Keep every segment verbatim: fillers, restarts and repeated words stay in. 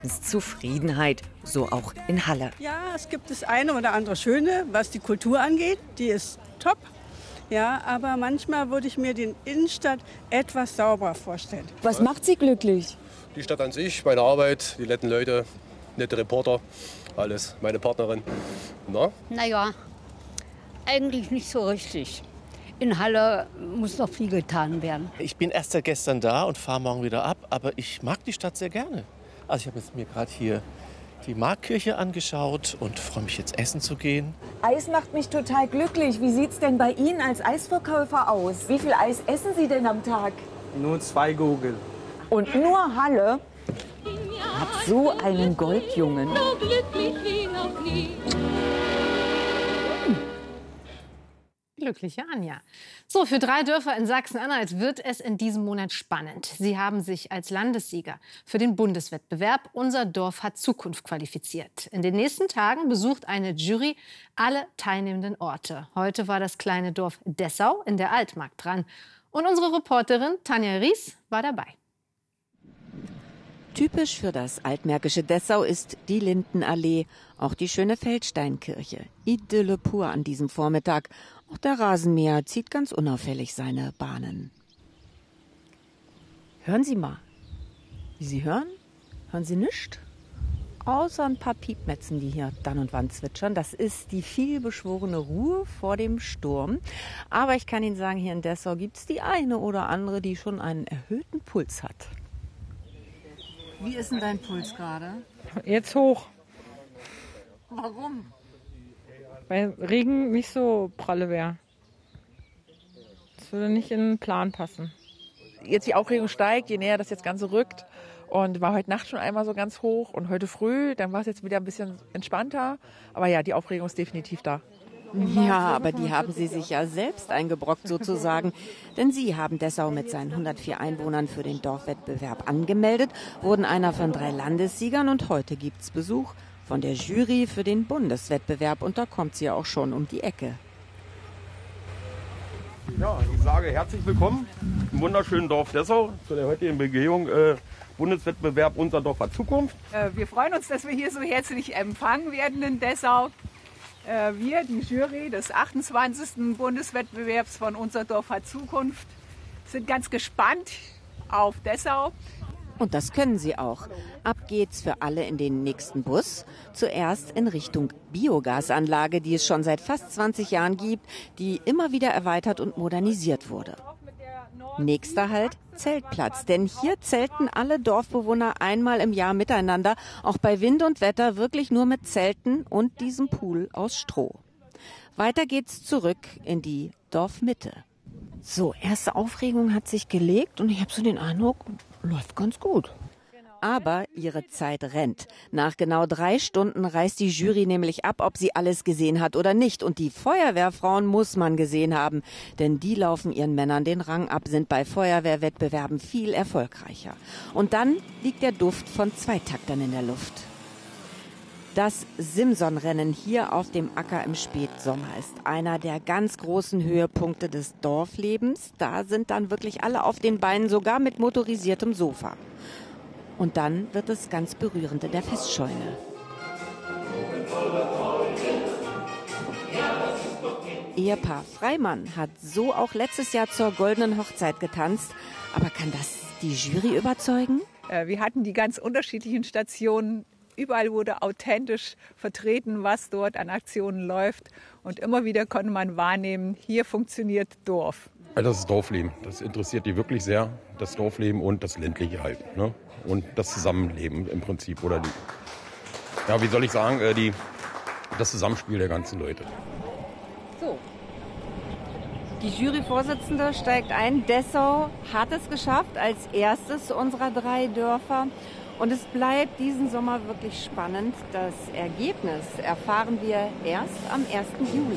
Zufriedenheit, so auch in Halle. Ja, es gibt das eine oder andere Schöne, was die Kultur angeht. Die ist top. Ja, aber manchmal würde ich mir die Innenstadt etwas sauberer vorstellen. Was macht Sie glücklich? Die Stadt an sich, meine Arbeit, die netten Leute, nette Reporter, alles. Meine Partnerin. Na? Naja, eigentlich nicht so richtig. In Halle muss noch viel getan werden. Ich bin erst seit gestern da und fahre morgen wieder ab, aber ich mag die Stadt sehr gerne. Also ich habe jetzt mir gerade hier die Markkirche angeschaut und freue mich jetzt essen zu gehen. Eis macht mich total glücklich. Wie sieht's denn bei Ihnen als Eisverkäufer aus? Wie viel Eis essen Sie denn am Tag? Nur zwei Gurgeln. Und nur Halle hat so einen Goldjungen. So glücklich wie noch nie. Glückliche Anja. So, für drei Dörfer in Sachsen-Anhalt wird es in diesem Monat spannend. Sie haben sich als Landessieger für den Bundeswettbewerb Unser Dorf hat Zukunft qualifiziert. In den nächsten Tagen besucht eine Jury alle teilnehmenden Orte. Heute war das kleine Dorf Dessau in der Altmark dran. Und unsere Reporterin Tanja Ries war dabei. Typisch für das altmärkische Dessau ist die Lindenallee, auch die schöne Feldsteinkirche. Idylle pur an diesem Vormittag. Auch der Rasenmäher zieht ganz unauffällig seine Bahnen. Hören Sie mal. Wie Sie hören? Hören Sie nichts? Außer ein paar Piepmetzen, die hier dann und wann zwitschern. Das ist die vielbeschworene Ruhe vor dem Sturm. Aber ich kann Ihnen sagen, hier in Dessau gibt es die eine oder andere, die schon einen erhöhten Puls hat. Wie ist denn dein Puls gerade? Jetzt hoch. Warum? Weil Regen nicht so pralle wäre. Das würde nicht in den Plan passen. Jetzt die Aufregung steigt, je näher das jetzt Ganze rückt. Und war heute Nacht schon einmal so ganz hoch und heute früh, dann war es jetzt wieder ein bisschen entspannter. Aber ja, die Aufregung ist definitiv da. Ja, aber die haben Sie sich ja selbst eingebrockt sozusagen. Denn Sie haben Dessau mit seinen hundertvier Einwohnern für den Dorfwettbewerb angemeldet, wurden einer von drei Landessiegern und heute gibt's Besuch von der Jury für den Bundeswettbewerb. Und da kommt sie ja auch schon um die Ecke. Ja, ich sage herzlich willkommen im wunderschönen Dorf Dessau zu der heutigen Begehung äh, Bundeswettbewerb Unser Dorf hat Zukunft. Äh, wir freuen uns, dass wir hier so herzlich empfangen werden in Dessau. Äh, wir, die Jury des achtundzwanzigsten Bundeswettbewerbs von Unser Dorf hat Zukunft, sind ganz gespannt auf Dessau. Und das können sie auch. Ab geht's für alle in den nächsten Bus. Zuerst in Richtung Biogasanlage, die es schon seit fast zwanzig Jahren gibt, die immer wieder erweitert und modernisiert wurde. Nächster Halt, Zeltplatz. Denn hier zelten alle Dorfbewohner einmal im Jahr miteinander, auch bei Wind und Wetter wirklich nur mit Zelten und diesem Pool aus Stroh. Weiter geht's zurück in die Dorfmitte. So, erste Aufregung hat sich gelegt und ich habe so den Eindruck, läuft ganz gut. Aber ihre Zeit rennt. Nach genau drei Stunden reißt die Jury nämlich ab, ob sie alles gesehen hat oder nicht. Und die Feuerwehrfrauen muss man gesehen haben, denn die laufen ihren Männern den Rang ab, sind bei Feuerwehrwettbewerben viel erfolgreicher. Und dann liegt der Duft von Zweitaktern in der Luft. Das Simson-Rennen hier auf dem Acker im Spätsommer ist einer der ganz großen Höhepunkte des Dorflebens. Da sind dann wirklich alle auf den Beinen, sogar mit motorisiertem Sofa. Und dann wird es ganz berührend in der Festscheune. Ehepaar Freimann hat so auch letztes Jahr zur goldenen Hochzeit getanzt. Aber kann das die Jury überzeugen? Äh, wir hatten die ganz unterschiedlichen Stationen. Überall wurde authentisch vertreten, was dort an Aktionen läuft. Und immer wieder konnte man wahrnehmen, hier funktioniert Dorf. Das ist Dorfleben. Das interessiert die wirklich sehr. Das Dorfleben und das ländliche halt. Ne? Und das Zusammenleben im Prinzip. Oder die, ja, wie soll ich sagen, äh, die, das Zusammenspiel der ganzen Leute. So. Die Juryvorsitzende steigt ein. Dessau hat es geschafft als erstes unserer drei Dörfer. Und es bleibt diesen Sommer wirklich spannend. Das Ergebnis erfahren wir erst am ersten Juli.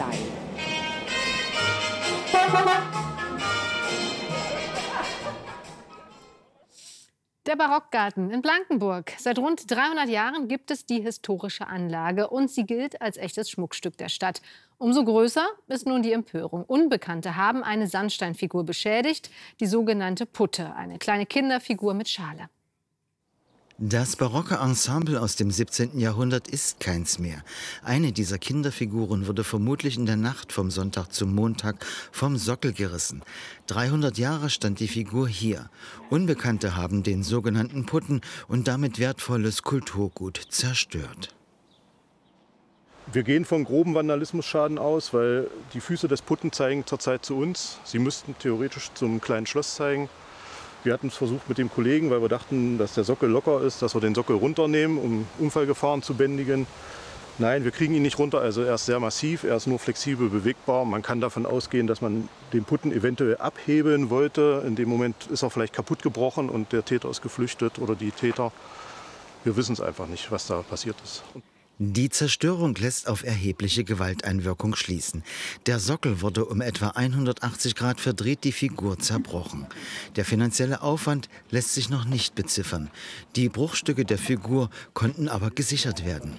Der Barockgarten in Blankenburg. Seit rund dreihundert Jahren gibt es die historische Anlage und sie gilt als echtes Schmuckstück der Stadt. Umso größer ist nun die Empörung. Unbekannte haben eine Sandsteinfigur beschädigt, die sogenannte Putte, eine kleine Kinderfigur mit Schale. Das barocke Ensemble aus dem siebzehnten Jahrhundert ist keins mehr. Eine dieser Kinderfiguren wurde vermutlich in der Nacht vom Sonntag zum Montag vom Sockel gerissen. dreihundert Jahre stand die Figur hier. Unbekannte haben den sogenannten Putten und damit wertvolles Kulturgut zerstört. Wir gehen von groben Vandalismusschaden aus, weil die Füße des Putten zeigen zurzeit zu uns. Sie müssten theoretisch zum kleinen Schloss zeigen. Wir hatten es versucht mit dem Kollegen, weil wir dachten, dass der Sockel locker ist, dass wir den Sockel runternehmen, um Unfallgefahren zu bändigen. Nein, wir kriegen ihn nicht runter. Also er ist sehr massiv, er ist nur flexibel bewegbar. Man kann davon ausgehen, dass man den Putten eventuell abhebeln wollte. In dem Moment ist er vielleicht kaputt gebrochen und der Täter ist geflüchtet oder die Täter. Wir wissen es einfach nicht, was da passiert ist. Die Zerstörung lässt auf erhebliche Gewalteinwirkung schließen. Der Sockel wurde um etwa hundertachtzig Grad verdreht, die Figur zerbrochen. Der finanzielle Aufwand lässt sich noch nicht beziffern. Die Bruchstücke der Figur konnten aber gesichert werden.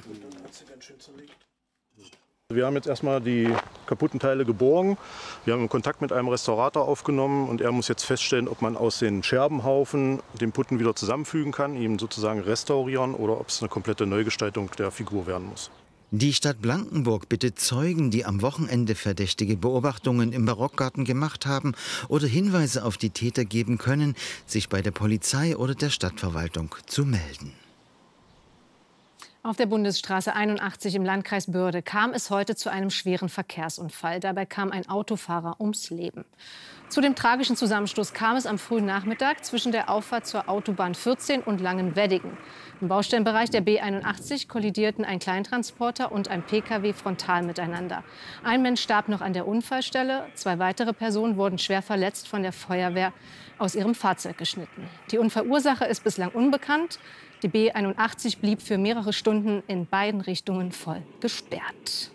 Wir haben jetzt erstmal die kaputten Teile geborgen. Wir haben Kontakt mit einem Restaurator aufgenommen und er muss jetzt feststellen, ob man aus den Scherbenhaufen den Putten wieder zusammenfügen kann, ihn sozusagen restaurieren oder ob es eine komplette Neugestaltung der Figur werden muss. Die Stadt Blankenburg bittet Zeugen, die am Wochenende verdächtige Beobachtungen im Barockgarten gemacht haben oder Hinweise auf die Täter geben können, sich bei der Polizei oder der Stadtverwaltung zu melden. Auf der Bundesstraße einundachtzig im Landkreis Börde kam es heute zu einem schweren Verkehrsunfall. Dabei kam ein Autofahrer ums Leben. Zu dem tragischen Zusammenstoß kam es am frühen Nachmittag zwischen der Auffahrt zur Autobahn vierzehn und Langenweddingen. Im Baustellenbereich der B einundachtzig kollidierten ein Kleintransporter und ein Pkw frontal miteinander. Ein Mensch starb noch an der Unfallstelle. Zwei weitere Personen wurden schwer verletzt von der Feuerwehr aus ihrem Fahrzeug geschnitten. Die Unfallursache ist bislang unbekannt. Die B einundachtzig blieb für mehrere Stunden in beiden Richtungen voll gesperrt.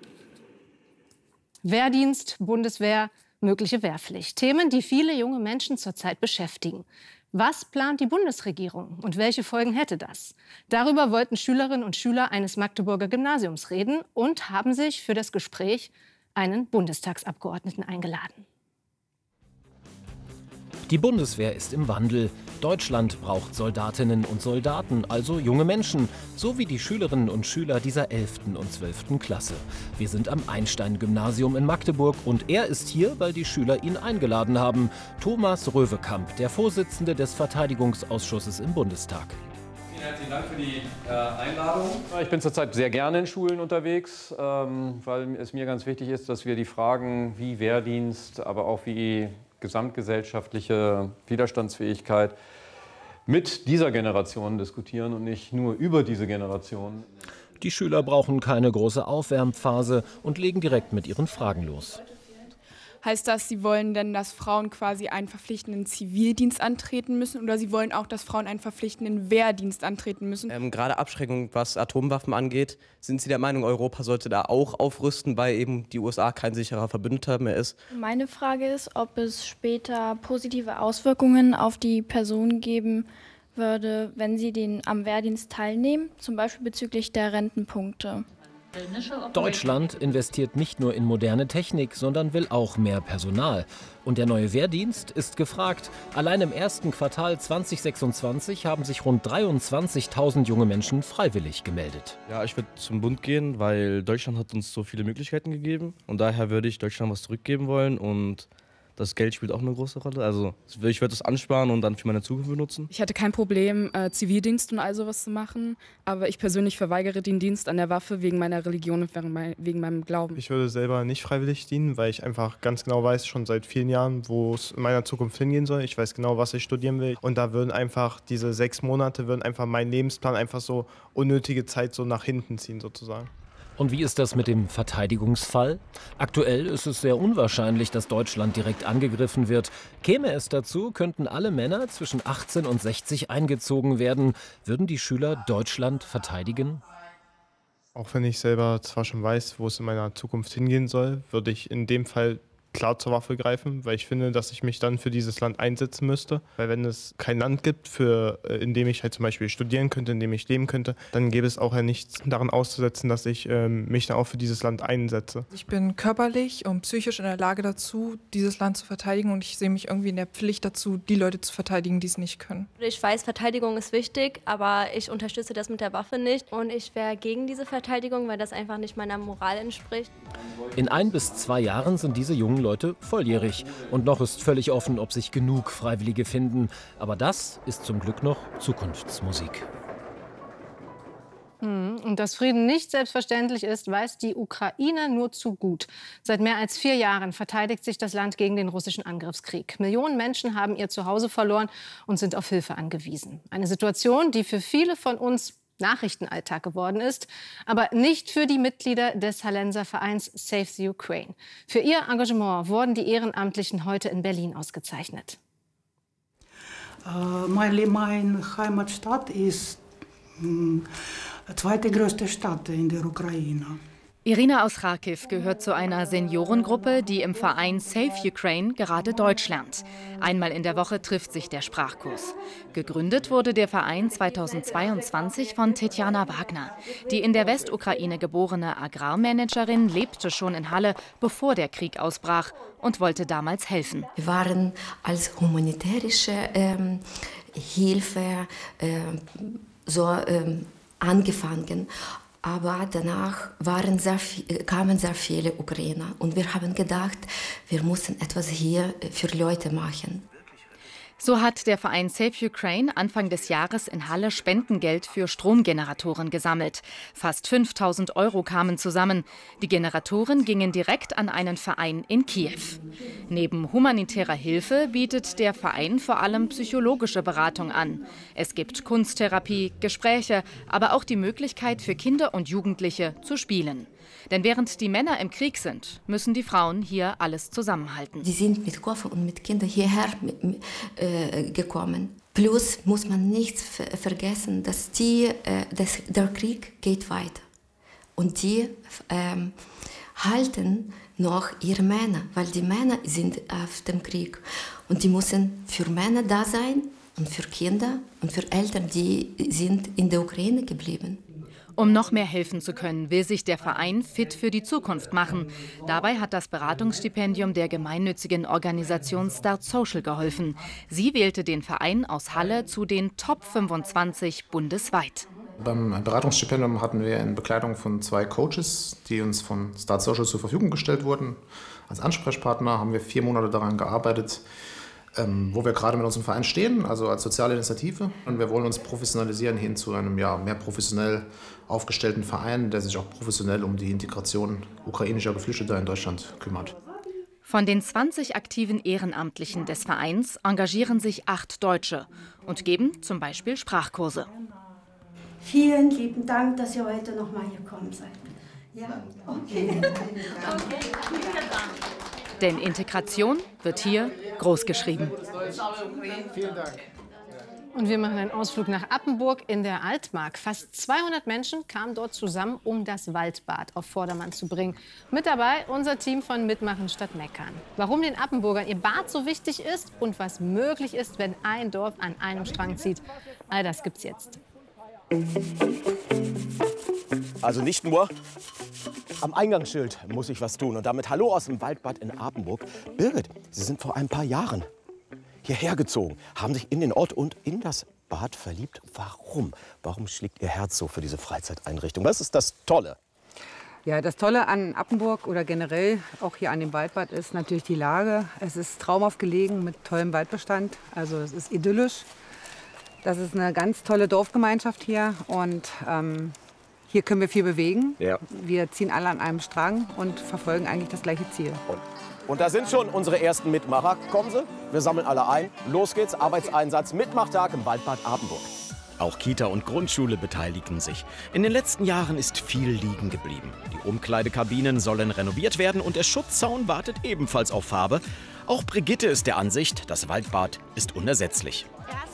Wehrdienst, Bundeswehr, mögliche Wehrpflicht. Themen, die viele junge Menschen zurzeit beschäftigen. Was plant die Bundesregierung und welche Folgen hätte das? Darüber wollten Schülerinnen und Schüler eines Magdeburger Gymnasiums reden und haben sich für das Gespräch einen Bundestagsabgeordneten eingeladen. Die Bundeswehr ist im Wandel. Deutschland braucht Soldatinnen und Soldaten, also junge Menschen, so wie die Schülerinnen und Schüler dieser elften und zwölften Klasse. Wir sind am Einstein-Gymnasium in Magdeburg und er ist hier, weil die Schüler ihn eingeladen haben. Thomas Röwekamp, der Vorsitzende des Verteidigungsausschusses im Bundestag. Vielen herzlichen Dank für die äh, Einladung. Ich bin zurzeit sehr gerne in Schulen unterwegs, ähm, weil es mir ganz wichtig ist, dass wir die Fragen wie Wehrdienst, aber auch wie gesamtgesellschaftliche Widerstandsfähigkeit mit dieser Generation diskutieren und nicht nur über diese Generation. Die Schüler brauchen keine große Aufwärmphase und legen direkt mit ihren Fragen los. Heißt das, Sie wollen denn, dass Frauen quasi einen verpflichtenden Zivildienst antreten müssen oder Sie wollen auch, dass Frauen einen verpflichtenden Wehrdienst antreten müssen? Ähm, gerade Abschreckung, was Atomwaffen angeht, sind Sie der Meinung, Europa sollte da auch aufrüsten, weil eben die U S A kein sicherer Verbündeter mehr ist? Meine Frage ist, ob es später positive Auswirkungen auf die Person geben würde, wenn sie den am Wehrdienst teilnehmen, zum Beispiel bezüglich der Rentenpunkte. Deutschland investiert nicht nur in moderne Technik, sondern will auch mehr Personal. Und der neue Wehrdienst ist gefragt. Allein im ersten Quartal zweitausendsechsundzwanzig haben sich rund dreiundzwanzigtausend junge Menschen freiwillig gemeldet. Ja, ich würde zum Bund gehen, weil Deutschland hat uns so viele Möglichkeiten gegeben. Und daher würde ich Deutschland was zurückgeben wollen und das Geld spielt auch eine große Rolle. Also ich würde das ansparen und dann für meine Zukunft benutzen. Ich hatte kein Problem, äh, Zivildienst und all sowas zu machen, aber ich persönlich verweigere den Dienst an der Waffe wegen meiner Religion und wegen meinem Glauben. Ich würde selber nicht freiwillig dienen, weil ich einfach ganz genau weiß, schon seit vielen Jahren, wo es in meiner Zukunft hingehen soll. Ich weiß genau, was ich studieren will. Und da würden einfach diese sechs Monate, würden einfach meinen Lebensplan einfach so unnötige Zeit so nach hinten ziehen sozusagen. Und wie ist das mit dem Verteidigungsfall? Aktuell ist es sehr unwahrscheinlich, dass Deutschland direkt angegriffen wird. Käme es dazu, könnten alle Männer zwischen achtzehn und sechzig eingezogen werden. Würden die Schüler Deutschland verteidigen? Auch wenn ich selber zwar schon weiß, wo es in meiner Zukunft hingehen soll, würde ich in dem Fall klar zur Waffe greifen, weil ich finde, dass ich mich dann für dieses Land einsetzen müsste. Weil wenn es kein Land gibt, für, in dem ich halt zum Beispiel studieren könnte, in dem ich leben könnte, dann gäbe es auch ja nichts daran auszusetzen, dass ich ähm, mich dann auch für dieses Land einsetze. Ich bin körperlich und psychisch in der Lage dazu, dieses Land zu verteidigen und ich sehe mich irgendwie in der Pflicht dazu, die Leute zu verteidigen, die es nicht können. Ich weiß, Verteidigung ist wichtig, aber ich unterstütze das mit der Waffe nicht und ich wäre gegen diese Verteidigung, weil das einfach nicht meiner Moral entspricht. In ein bis zwei Jahren sind diese jungen Leute volljährig. Und noch ist völlig offen, ob sich genug Freiwillige finden. Aber das ist zum Glück noch Zukunftsmusik. Und dass Frieden nicht selbstverständlich ist, weiß die Ukraine nur zu gut. Seit mehr als vier Jahren verteidigt sich das Land gegen den russischen Angriffskrieg. Millionen Menschen haben ihr Zuhause verloren und sind auf Hilfe angewiesen. Eine Situation, die für viele von uns Nachrichtenalltag geworden ist, aber nicht für die Mitglieder des Hallenser Vereins Save the Ukraine. Für ihr Engagement wurden die Ehrenamtlichen heute in Berlin ausgezeichnet. Uh, meine Heimatstadt ist die zweite größte Stadt in der Ukraine. Irina aus Kharkiv gehört zu einer Seniorengruppe, die im Verein Save Ukraine gerade Deutsch lernt. Einmal in der Woche trifft sich der Sprachkurs. Gegründet wurde der Verein zweitausendzweiundzwanzig von Tetjana Wagner. Die in der Westukraine geborene Agrarmanagerin lebte schon in Halle, bevor der Krieg ausbrach, und wollte damals helfen. Wir waren als humanitärische ähm, Hilfe äh, so ähm, angefangen. Aber danach waren sehr, kamen sehr viele Ukrainer und wir haben gedacht, wir müssen etwas hier für Leute machen. So hat der Verein Save Ukraine Anfang des Jahres in Halle Spendengeld für Stromgeneratoren gesammelt. Fast fünftausend Euro kamen zusammen. Die Generatoren gingen direkt an einen Verein in Kiew. Neben humanitärer Hilfe bietet der Verein vor allem psychologische Beratung an. Es gibt Kunsttherapie, Gespräche, aber auch die Möglichkeit für Kinder und Jugendliche zu spielen. Denn während die Männer im Krieg sind, müssen die Frauen hier alles zusammenhalten. Die sind mit Koffer und mit Kindern hierher äh, gekommen. Plus muss man nicht vergessen, dass die, äh, das, der Krieg geht weiter. Und die äh, halten noch ihre Männer, weil die Männer sind auf dem Krieg. Und die müssen für Männer da sein und für Kinder und für Eltern, die sind in der Ukraine geblieben. Um noch mehr helfen zu können, will sich der Verein fit für die Zukunft machen. Dabei hat das Beratungsstipendium der gemeinnützigen Organisation Start Social geholfen. Sie wählte den Verein aus Halle zu den Top fünfundzwanzig bundesweit. Beim Beratungsstipendium hatten wir in Begleitung von zwei Coaches, die uns von Start Social zur Verfügung gestellt wurden. Als Ansprechpartner haben wir vier Monate daran gearbeitet, Ähm, wo wir gerade mit unserem Verein stehen, also als soziale Initiative. Und wir wollen uns professionalisieren hin zu einem ja, mehr professionell aufgestellten Verein, der sich auch professionell um die Integration ukrainischer Geflüchteter in Deutschland kümmert. Von den zwanzig aktiven Ehrenamtlichen des Vereins engagieren sich acht Deutsche und geben zum Beispiel Sprachkurse. Vielen lieben Dank, dass ihr heute noch mal gekommen seid. Ja, okay. Okay. Denn Integration wird hier großgeschrieben. Und wir machen einen Ausflug nach Appenburg in der Altmark. Fast zweihundert Menschen kamen dort zusammen, um das Waldbad auf Vordermann zu bringen. Mit dabei unser Team von Mitmachen statt Meckern. Warum den Appenburgern ihr Bad so wichtig ist und was möglich ist, wenn ein Dorf an einem Strang zieht, all das gibt's jetzt. Also nicht nur am Eingangsschild muss ich was tun. Und damit hallo aus dem Waldbad in Appenburg. Birgit, Sie sind vor ein paar Jahren hierher gezogen, haben sich in den Ort und in das Bad verliebt. Warum? Warum schlägt Ihr Herz so für diese Freizeiteinrichtung? Was ist das Tolle? Ja, das Tolle an Appenburg oder generell auch hier an dem Waldbad ist natürlich die Lage. Es ist traumhaft gelegen mit tollem Waldbestand. Also es ist idyllisch. Das ist eine ganz tolle Dorfgemeinschaft hier und ähm, hier können wir viel bewegen. Ja. Wir ziehen alle an einem Strang und verfolgen eigentlich das gleiche Ziel. Und, und da sind schon unsere ersten Mitmacher. Kommen Sie, wir sammeln alle ein. Los geht's, Arbeitseinsatz, Mitmachtag im Waldbad Appenburg. Auch Kita und Grundschule beteiligten sich. In den letzten Jahren ist viel liegen geblieben. Die Umkleidekabinen sollen renoviert werden und der Schutzzaun wartet ebenfalls auf Farbe. Auch Brigitte ist der Ansicht, das Waldbad ist unersetzlich. Erstmal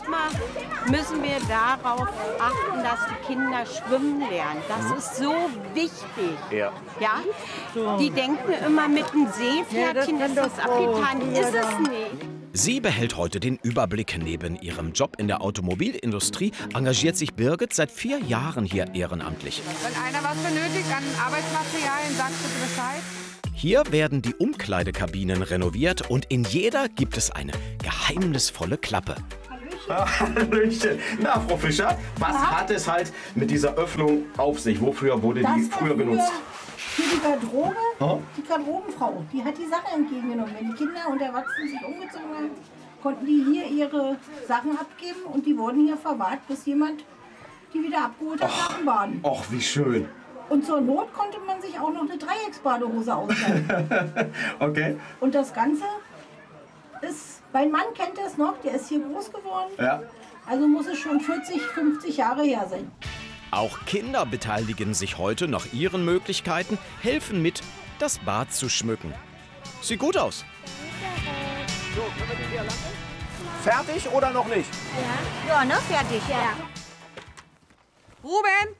erstmal müssen wir darauf achten, dass die Kinder schwimmen lernen. Das ist so wichtig. Ja. Ja? Die denken immer, mit einem Seepferdchen ist das abgetan. Ist es nicht. Sie behält heute den Überblick. Neben ihrem Job in der Automobilindustrie engagiert sich Birgit seit vier Jahren hier ehrenamtlich. Wenn einer was benötigt an Arbeitsmaterialien, sagst du Bescheid. Hier werden die Umkleidekabinen renoviert und in jeder gibt es eine geheimnisvolle Klappe. Hallöchen. Na, Frau Fischer, was Ja. hat es halt mit dieser Öffnung auf sich? Wofür wurde Das die war früher benutzt? Für die Garderobe, Oh. die Garderobenfrau, die hat die Sachen entgegengenommen. Wenn die Kinder und Erwachsenen sich umgezogen haben, konnten die hier ihre Sachen abgeben und die wurden hier verwahrt, bis jemand die wieder abgeholt hat nach dem Baden. Och, wie schön. Und zur Not konnte man sich auch noch eine Dreiecksbadehose ausleihen. Okay. Und das Ganze ist, mein Mann kennt das noch, der ist hier groß geworden. Ja. Also muss es schon vierzig, fünfzig Jahre her sein. Auch Kinder beteiligen sich heute nach ihren Möglichkeiten, helfen mit, das Bad zu schmücken. Sieht gut aus. So, können wir die hier lassen? Fertig oder noch nicht? Ja, ne? Fertig. Ja. Ruben!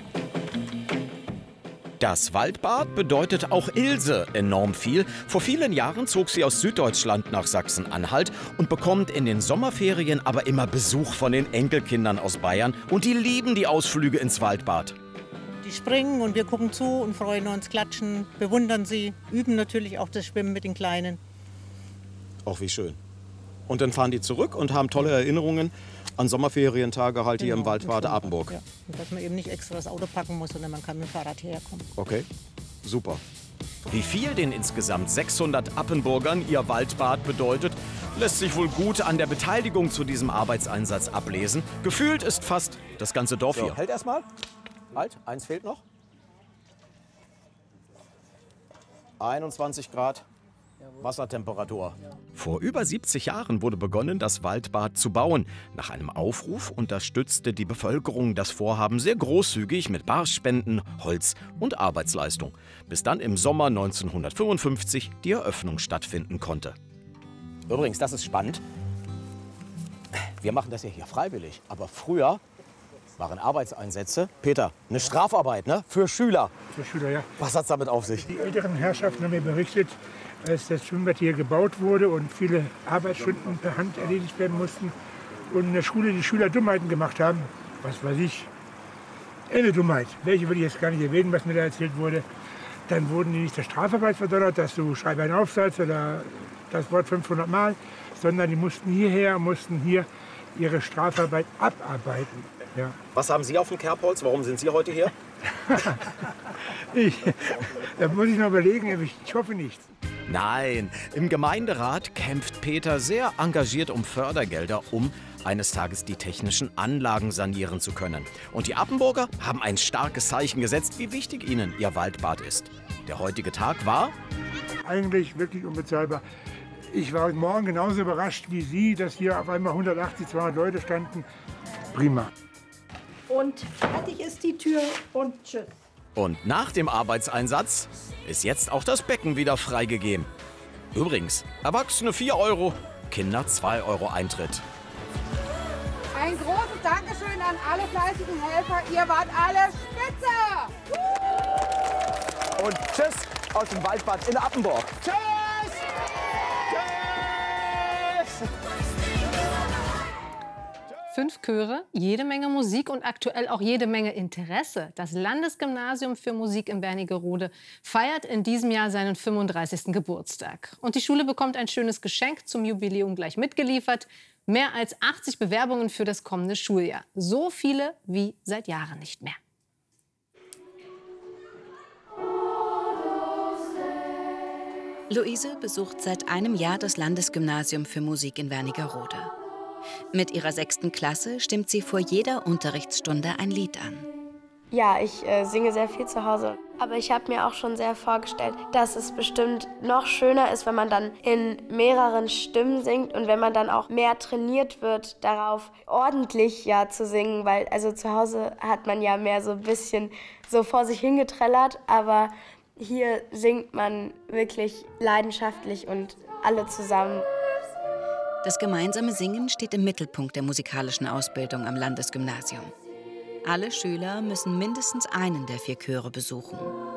Das Waldbad bedeutet auch Ilse enorm viel. Vor vielen Jahren zog sie aus Süddeutschland nach Sachsen-Anhalt und bekommt in den Sommerferien aber immer Besuch von den Enkelkindern aus Bayern. Und die lieben die Ausflüge ins Waldbad. Die springen und wir gucken zu und freuen uns, klatschen, bewundern sie, üben natürlich auch das Schwimmen mit den Kleinen. Auch wie schön. Und dann fahren die zurück und haben tolle Erinnerungen an Sommerferientage halt hier Genau, im Waldbad im Apenburg. Ja. Und dass man eben nicht extra das Auto packen muss, sondern man kann mit dem Fahrrad hierher kommen. Okay, super. Wie viel den insgesamt sechshundert Appenburgern ihr Waldbad bedeutet, lässt sich wohl gut an der Beteiligung zu diesem Arbeitseinsatz ablesen. Gefühlt ist fast das ganze Dorf So, hier. hält erstmal. Halt, eins fehlt noch. einundzwanzig Grad Wassertemperatur. Vor über siebzig Jahren wurde begonnen, das Waldbad zu bauen. Nach einem Aufruf unterstützte die Bevölkerung das Vorhaben sehr großzügig mit Barspenden, Holz und Arbeitsleistung, bis dann im Sommer neunzehnhundertfünfundfünfzig die Eröffnung stattfinden konnte. Übrigens, das ist spannend. Wir machen das ja hier freiwillig, aber früher waren Arbeitseinsätze, Peter, eine Strafarbeit, ne? Für Schüler. Für Schüler, ja. Was hat's damit auf sich? Die älteren Herrschaften haben mir berichtet, als das Schwimmbad hier gebaut wurde und viele Arbeitsstunden per Hand erledigt werden mussten und in der Schule die Schüler Dummheiten gemacht haben, was weiß ich, eine Dummheit, welche würde ich jetzt gar nicht erwähnen, was mir da erzählt wurde, dann wurden die nicht der Strafarbeit verdonnert, dass du schreib einen Aufsatz oder das Wort fünfhundert Mal, sondern die mussten hierher, mussten hier ihre Strafarbeit abarbeiten. Ja. Was haben Sie auf dem Kerbholz? Warum sind Sie heute hier? ich, da muss ich noch überlegen, ich, ich hoffe nicht. Nein, im Gemeinderat kämpft Peter sehr engagiert um Fördergelder, um eines Tages die technischen Anlagen sanieren zu können. Und die Appenburger haben ein starkes Zeichen gesetzt, wie wichtig ihnen ihr Waldbad ist. Der heutige Tag war eigentlich wirklich unbezahlbar. Ich war heute Morgen genauso überrascht wie Sie, dass hier auf einmal hundertachtzig, zweihundert Leute standen. Prima. Und fertig ist die Tür und tschüss. Und nach dem Arbeitseinsatz ist jetzt auch das Becken wieder freigegeben. Übrigens, Erwachsene vier Euro, Kinder zwei Euro Eintritt. Ein großes Dankeschön an alle fleißigen Helfer. Ihr wart alle spitze! Und tschüss aus dem Waldbad in Appenburg. Tschüss! Tschüss! Fünf Chöre, jede Menge Musik und aktuell auch jede Menge Interesse. Das Landesgymnasium für Musik in Wernigerode feiert in diesem Jahr seinen fünfunddreißigsten Geburtstag. Und die Schule bekommt ein schönes Geschenk zum Jubiläum gleich mitgeliefert. Mehr als achtzig Bewerbungen für das kommende Schuljahr. So viele wie seit Jahren nicht mehr. Luise besucht seit einem Jahr das Landesgymnasium für Musik in Wernigerode. Mit ihrer sechsten Klasse stimmt sie vor jeder Unterrichtsstunde ein Lied an. Ja, ich äh, singe sehr viel zu Hause. Aber ich habe mir auch schon sehr vorgestellt, dass es bestimmt noch schöner ist, wenn man dann in mehreren Stimmen singt und wenn man dann auch mehr trainiert wird, darauf ordentlich ja zu singen. Weil also zu Hause hat man ja mehr so ein bisschen so vor sich hingetrellert, aber hier singt man wirklich leidenschaftlich und alle zusammen. Das gemeinsame Singen steht im Mittelpunkt der musikalischen Ausbildung am Landesgymnasium. Alle Schüler müssen mindestens einen der vier Chöre besuchen.